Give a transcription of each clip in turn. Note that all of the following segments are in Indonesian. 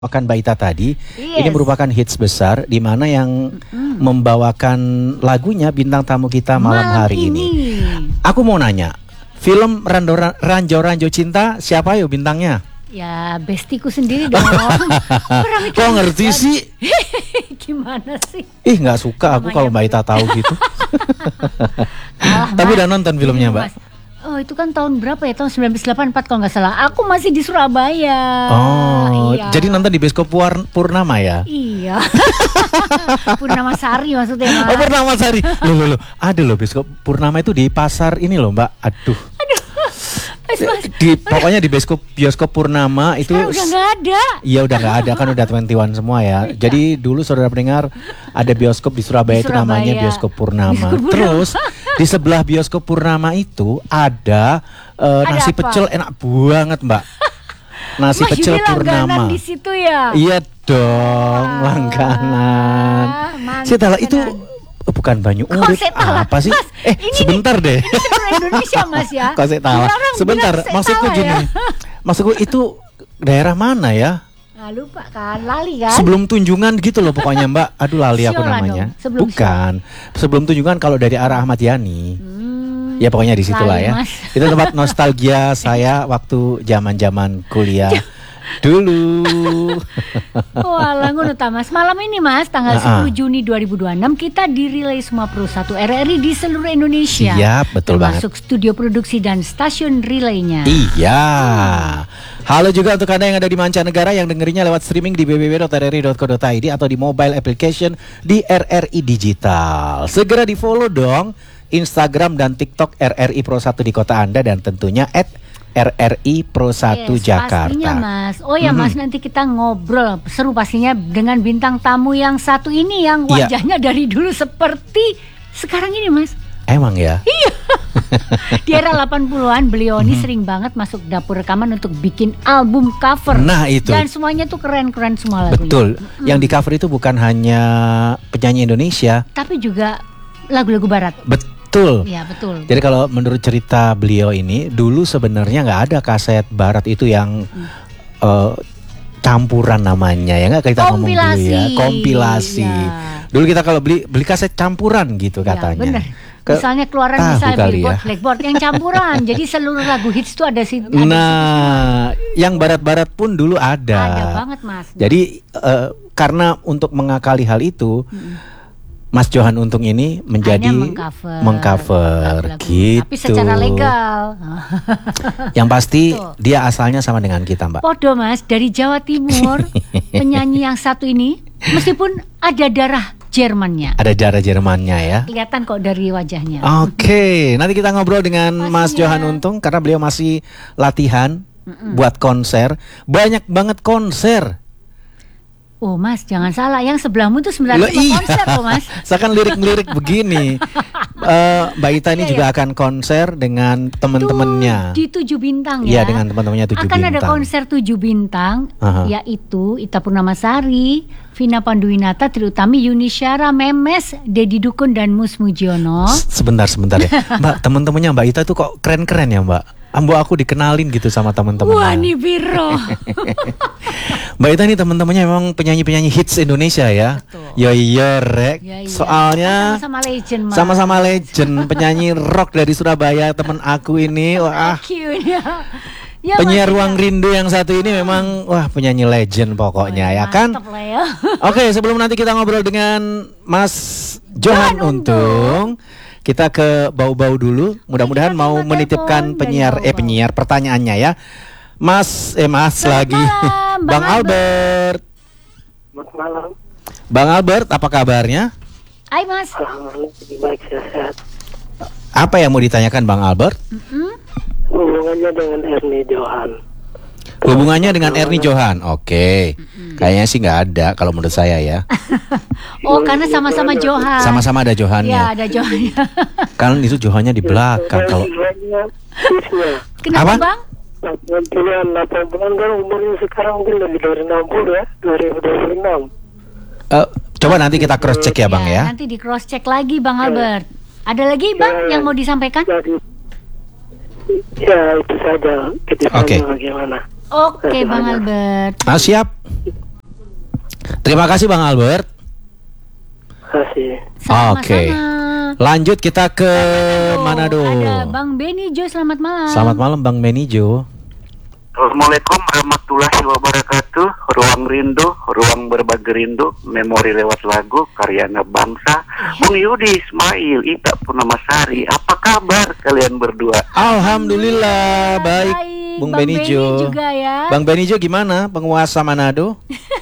Makan Baita tadi, ini Yes. merupakan hits besar di mana yang membawakan lagunya bintang tamu kita malam hari ini. Aku mau nanya, film Ranjau Cinta siapa yuk bintangnya? Ya bestiku sendiri dong. Orang itu Kok ngerti sih? gimana sih? Ih nggak suka aku kalau Mbak Ita tahu gitu. Tapi udah nonton filmnya Mbak? Mas. Oh itu kan tahun berapa ya? Tahun 1984 kalau nggak salah. Aku masih di Surabaya. Oh, iya. jadi nonton di bioskop Purnama ya? Iya. Purnama Sari maksudnya Mas. Oh Purnama Sari. Loh. Ada loh bioskop Purnama itu di pasar ini loh Mbak. Aduh. Mas. Pokoknya di bioskop Purnama itu Sekarang udah nggak ada. Iya udah nggak ada kan udah 21 semua ya. Jadi dulu saudara pendengar ada bioskop di Surabaya, Di itu namanya Surabaya. bioskop Purnama. Bioskop Purnama. Terus di sebelah bioskop Purnama itu ada nasi apa? pecel enak banget Mbak. Nasi Mas pecel Yudi langganan Purnama. di situ ya. Iya dong langganan. Mantap Saya itu tenan. bukan Banyu Urip Setala. apa sih? Mas, ini sebentar deh. Ini seluruh Indonesia Mas ya. Kok saya tahu? Orang Sebentar, bilang maksudku Setala gini. ya. Maksudku itu daerah mana ya? Nah, lupa kan, lali kan? Sebelum Tunjungan gitu loh pokoknya Mbak. Aduh lali aku Siola namanya. dong, sebelum Bukan. Sebelum Tunjungan kalau dari arah Ahmad Yani. Ya pokoknya di situlah lali, ya. Mas. Itu tempat nostalgia saya waktu zaman-zaman kuliah dulu. Oh alah ngono ta Mas. Malam ini Mas, tanggal 10 Juni 2026 kita di-relay semua Pro 1 RRI di seluruh Indonesia. Siap, betul banget. Termasuk studio produksi dan stasiun relaynya. Iya. Halo juga untuk Anda yang ada di mancanegara yang dengerinnya lewat streaming di www.rri.co.id atau di mobile application di RRI Digital. Segera di-follow dong Instagram dan TikTok RRI Pro 1 di kota Anda dan tentunya @RRI Pro 1 Jakarta. Pastinya Mas. Oh ya Mas, nanti kita ngobrol seru pastinya dengan bintang tamu yang satu ini yang Iya. wajahnya dari dulu seperti sekarang ini Mas. Emang ya? Di era 80-an beliau ini sering banget masuk dapur rekaman untuk bikin album cover. Nah, itu. Dan semuanya tuh keren-keren semua lagunya. Betul. Yang di cover itu bukan hanya penyanyi Indonesia, Tapi juga lagu-lagu barat. betul. Iya, betul. Jadi kalau menurut cerita beliau ini, dulu sebenarnya nggak ada kaset barat itu yang campuran namanya ya nggak kita ngomong dulu ya, kompilasi. Ya. Dulu kita kalau beli kaset campuran gitu Ya, katanya. bener. Ke- Misalnya keluaran tahu misalnya kali Billboard, ya. Blackboard yang campuran. Jadi seluruh lagu hits itu ada sih. Nah, yang barat-barat pun dulu ada. Ada banget Mas. Jadi karena untuk mengakali hal itu, Mas Johan Untung ini menjadi Akhirnya mengcover lagu-lagu. gitu. Tapi secara legal. Yang pasti Betul. dia asalnya sama dengan kita, Mbak. Podo Mas, dari Jawa Timur. Penyanyi yang satu ini meskipun ada darah Jermannya. Ada darah Jermannya ya. Kelihatan kok dari wajahnya. Oke, nanti kita ngobrol dengan Mas Pastinya. Johan Untung karena beliau masih latihan buat konser. Banyak banget konser. Oh Mas, jangan salah. Yang sebelahmu tuh Loh, sebenarnya cuma iya. konser loh Mas. Seakan lirik-lirik begini. Mbak Ita ini Iya, juga akan konser dengan teman-temannya. Di 7 bintang Iya, ya. dengan teman-temannya 7 Akan bintang. ada konser 7 bintang, Aha. yaitu Ita Purnamasari, Vina Panduwinata, Tri Utami, Yuni Syara, Memes, Dedi Dukun dan Mus Mujiono. Sebentar ya. Mbak, teman-temannya Mbak Ita tuh kok keren-keren ya, Mbak? Ambo aku dikenalin gitu sama teman-temannya. Wah, nih biro. Mbak Ita nih teman-temannya memang penyanyi-penyanyi hits Indonesia ya. Betul. Yo iya rek. Ya, iya. Soalnya sama-sama legend Mas. sama-sama legend penyanyi rock dari Surabaya teman aku ini. Wah, Cute ya. Ya, penyiar Mas, Ruang Rindu yang satu ini memang wah penyanyi legend pokoknya ya kan. mantap lah ya. Oke, sebelum nanti kita ngobrol dengan Mas Johan Johan Untung, kita ke bau-bau dulu. Mudah-mudahan Kita mau terima menitipkan telepon dari bau-bau. penyiar pertanyaannya ya. Mas Selamat lagi. malam, Bang Albert. Selamat malam. Bang Albert, apa kabarnya? Hai Mas. Alhamdulillah lebih baik sehat. Apa yang mau ditanyakan Bang Albert? Hubungannya dengan Ernie Johan. Hubungannya dengan Ernie Johan. Oke. Kayaknya sih nggak ada kalau menurut saya ya. Oh, karena sama-sama Johan. Sama-sama ada Ya, Johannya. ada Johannya. Kan itu Johannya di belakang kalau Isnya. Kenapa Apa? Bang? 80-an kan umurnya sekarang mungkin lebih dari 60 ya, 2026. Coba nanti kita cross check ya Bang ya. Nanti di cross check lagi Bang Albert. Ada lagi Bang yang mau disampaikan? Jadi, ya itu saja kedepannya Oke. bagaimana. Oke Bang Albert. Siap. Terima kasih Bang Albert. Kasih. Sama-sama. Oke. Lanjut kita ke Manado. Ada Bang Benijo, selamat malam. Selamat malam Bang Benijo. Assalamualaikum warahmatullahi wabarakatuh. Ruang rindu, ruang berbagi rindu, memori lewat lagu, karyana bangsa. Bung Yudi Ismail, Ita Purnamasari. Apa kabar kalian berdua? Alhamdulillah baik, Bung Bang Benijo. Beni juga ya. Bang Benijo gimana penguasa Manado?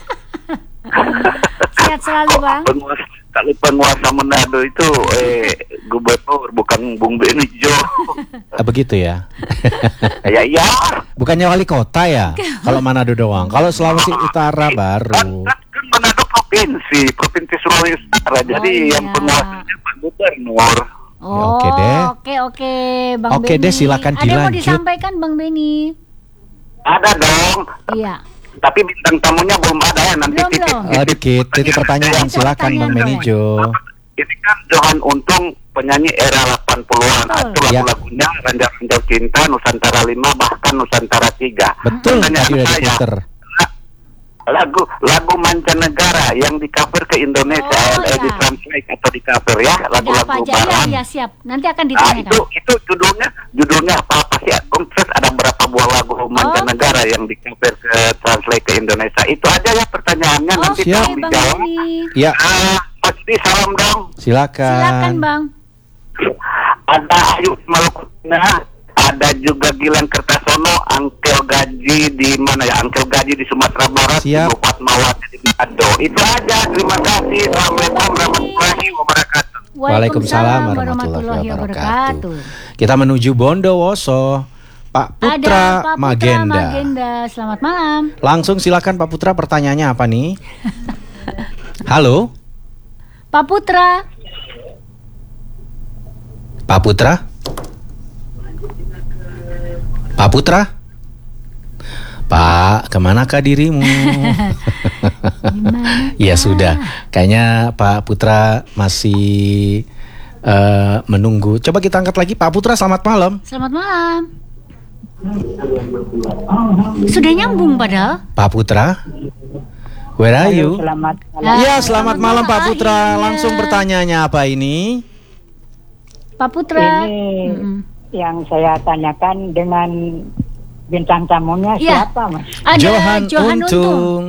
Sehat selalu Bang. Kalau penguasa Manado itu gubernur, bukan Bung Benijo. Begitu ya. Ya. Bukannya wali kota ya? Kalau Manado doang. Kalau Sulawesi Utara baru. Kan Manado provinsi Sulawesi Utara. Jadi iya. yang penguasanya Pak Gubernur. Ya, oke deh. Oke Bang Oke Beni. deh, silakan Ada yang mau dilanjut. disampaikan Bang Beni? Ada dong. Iya. Tapi bintang tamunya belum ada ya, nanti Belum. Dikit, titip pertanyaan silakan Bang Benijo. Ini kan Johan Untung, penyanyi era 80-an. Betul. Itu Ya. lagu-lagunya Ranjau Cinta, Nusantara 5, bahkan Nusantara 3. Betul, Pertanyaan tadi udah saya, diputer. lagu mancanegara yang di cover ke Indonesia, Oh, ya. ditranslate atau di cover ya, Ada apa lagu-lagu aja? barat. Ya siap. Nanti akan Nah, ditanyakan. itu judulnya apa sih? Terus ada berapa buah lagu mancanegara yang di cover ke translate ke Indonesia? Itu aja ya pertanyaannya, nanti Oke siap. tolong Bang dijawab. Beni. Ya, Mas Di, salam dong. Silakan Bang. Ada Ayu Malukunya, ada juga Gilang Kertasono, Angkel Gaji di mana ya? Angkel Gaji di Sumatera Barat, Siap. Ibu Fatmawati di Manado. Itu aja. Terima kasih. Assalamualaikum warahmatullahi wabarakatuh. Waalaikumsalam warahmatullahi wabarakatuh. Kita menuju Bondowoso. Pak Putra, Ada Pak Putra Magenda. Selamat malam. Langsung silakan Pak Putra, pertanyaannya apa nih? Halo, Pak Putra. Pak Putra? Pak Putra? Pak, kemanakah dirimu? Ya sudah, kayaknya Pak Putra masih menunggu. Coba kita angkat lagi. Pak Putra, selamat malam. Selamat malam. Sudah nyambung padahal. Pak Putra, where are you? Selamat Iya, selamat malam Pak Putra. Iya. Langsung pertanyaannya apa ini? Pak Putra. Ini Mm-mm. yang saya tanyakan dengan bintang tamunya Iya. siapa, Mas? Ada Johan Johan Untung. Untung.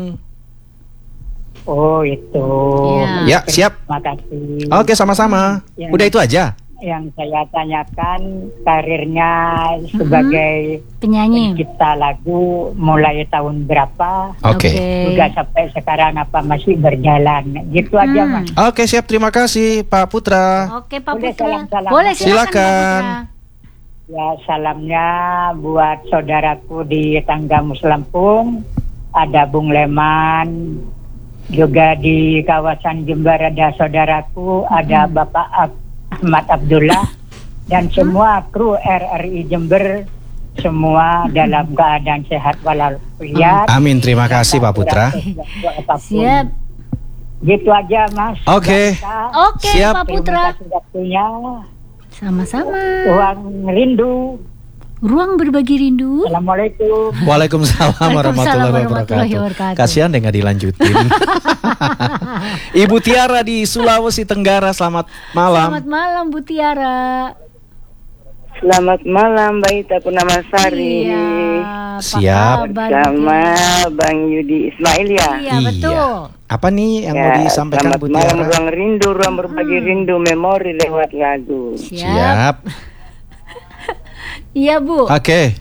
Oh, itu. Iya. Ya, siap. Terima kasih. Oke, sama-sama. Ya. Udah itu aja. Yang saya tanyakan karirnya sebagai Penyanyi. pencipta lagu mulai tahun berapa? Oke. Juga sampai sekarang apa masih berjalan? Gitu aja, Mas. Oke, siap. Terima kasih Pak Putra. Oke Pak Boleh Putra. salam-salam. Boleh silakan. Silakan. Pak Putra. Ya, salamnya buat saudaraku di Tanggamus Lampung, ada Bung Leman, juga di kawasan Jember ada saudaraku, ada Bapak Ahmad Abdullah, dan semua kru RRI Jember, semua dalam keadaan sehat walafiat. Amin, terima kasih Pak Putra. Siap. Gitu aja, Mas. Oke. Oke Siap. Pak Putra. Terima kasih waktunya. Sama-sama. Ruang rindu. Ruang berbagi rindu. Assalamualaikum. Waalaikumsalam warahmatullahi warahmatullahi wabarakatuh. wabarakatuh. Kasihan deh nggak dilanjutin. Ibu Tiara di Sulawesi Tenggara, selamat malam. Selamat malam Bu Tiara. Selamat malam Mbak Ita Purnamasari. Iya. apa Siap. kabar, Bu Sama Tiara? Bang Yudi Ismail ya. Iya betul. Apa nih yang mau disampaikan selamat Bu malam, Tiara? ruang rindu, ruang berbagi rindu, memori lewat lagu. Siap. Iya Bu. Oke.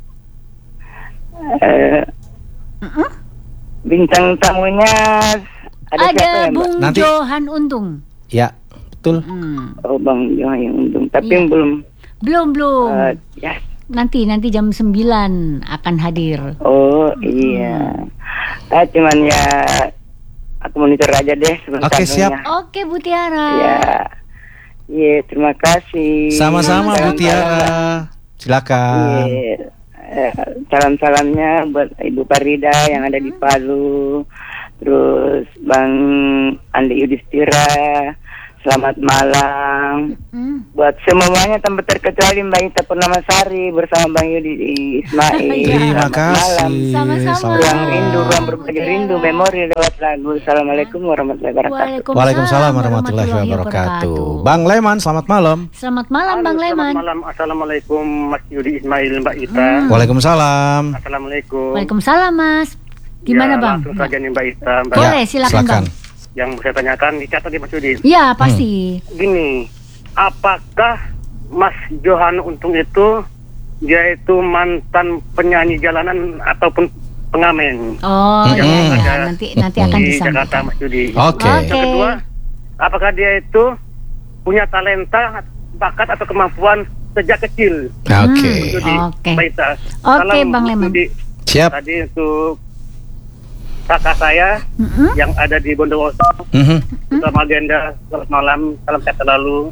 Bintang tamunya ada siapa ya, Mbak? Bung Nanti- Johan Untung. Ya, betul. Oh Bang Johan yang untung, tapi Iya. belum. Belum. Ya. Nanti jam 9 akan hadir. Oh iya. Cuman ya aku monitor aja deh sebentar. Oke, siap. Oke Bu Tiara. Ya. Iya, terima kasih. Sama-sama Bu Salam-salam. Tiara. Silakan. Iya. Salam-salamnya buat Ibu Farida yang ada di Palu, terus Bang Andi Yudhistira, selamat malam. Buat semuanya tanpa terkecuali Mbak Ita Purnamasari bersama Bang Yudi Ismail. Terima Selamat kasih. malam. Sama-sama. Ruang rindu, ruang berbagi rindu, memori lewat lagu. Assalamualaikum warahmatullahi wabarakatuh. Waalaikumsalam warahmatullahi wabarakatuh. Bang Leman, selamat malam. Selamat malam Bang Leman. Selamat malam. Assalamualaikum Mas Yudi Ismail, Mbak Ita. Waalaikumsalam. Assalamualaikum. Waalaikumsalam Mas. Gimana Ya, Bang? langsung saja nih Mbak Ita. Mbak. Boleh, silakan Bang. Yang saya tanyakan dicatat nih Mas Yudi. Ya pasti. Gini, apakah Mas Johan Untung itu dia itu mantan penyanyi jalanan ataupun pengamen? Oh Yang iya, ada nanti akan di Jakarta disampaikan. Mas Yudi. Oke. Oke. Yang kedua, apakah dia itu punya talenta, bakat atau kemampuan sejak kecil? Oke. Yudi, Oke. Mbak Ita. Oke, Salam, Bang Mas Leman. Yudi. Siap. Tadi untuk kakak saya yang ada di Bondowoso, Mhm. sama agenda selamat malam, salam sehat selalu.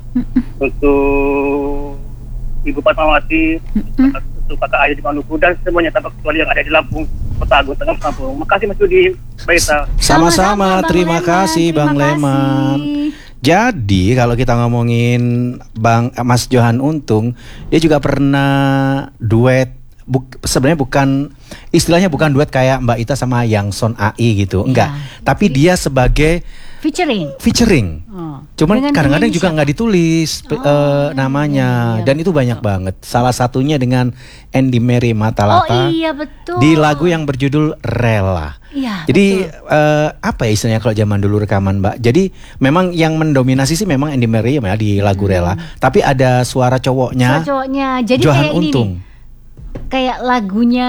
Untuk Ibu Fatmawati, untuk kakak Ayu di Maluku dan semuanya tanpa kecuali yang ada di Lampung, Kota Agung, Tengah Lampung. Makasih Mas Yudi, Mbak Ita. Sama-sama, Bang terima Leman. kasih Bang Terima Leman. kasih. Jadi kalau kita ngomongin Mas Johan Untung, dia juga pernah duet. Sebenarnya istilahnya bukan duet kayak Mbak Ita sama Yang Son AI gitu, enggak. Tapi dia sebagai featuring. Oh. Cuman Dengan kadang-kadang penyanyi juga siapa? nggak ditulis namanya, iya, dan itu banyak banget. Salah satunya dengan Andy Mary Matalata Oh iya betul. di lagu yang berjudul Rela. Iya, Jadi apa ya istilahnya kalau zaman dulu rekaman Mbak? Jadi memang yang mendominasi sih memang Andy Mary ya di lagu Rela. Tapi ada suara cowoknya, Jadi Johan kayak Untung. ini nih. Kayak lagunya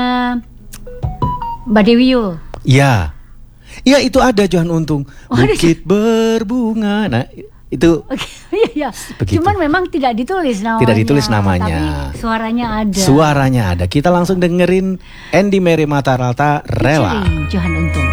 Mbak Dewi Yul. Iya. Iya itu ada Johan Untung. Oh, ada. Bukit berbunga. Nah, itu Oke, iya. Begitu. Cuman memang tidak ditulis namanya. Tidak ditulis namanya. Tapi suaranya ada. suaranya ada. Kita langsung dengerin Andy Mary Matalata Rela. Featuring Johan Untung.